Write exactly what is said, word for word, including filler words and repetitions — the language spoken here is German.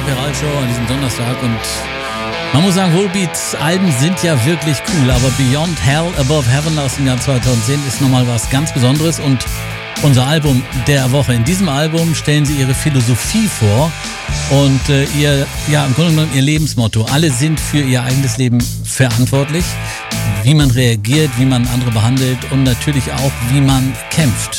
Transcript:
Rock'n'Roll-Show an diesem Donnerstag und man muss sagen, Volbeats Alben sind ja wirklich cool, aber Beyond Hell, Above Heaven aus dem Jahr zweitausendzehn ist nochmal was ganz Besonderes und unser Album der Woche. In diesem Album stellen sie ihre Philosophie vor und äh, ihr, ja, im Grunde genommen ihr Lebensmotto. Alle sind für ihr eigenes Leben verantwortlich, wie man reagiert, wie man andere behandelt und natürlich auch, wie man kämpft.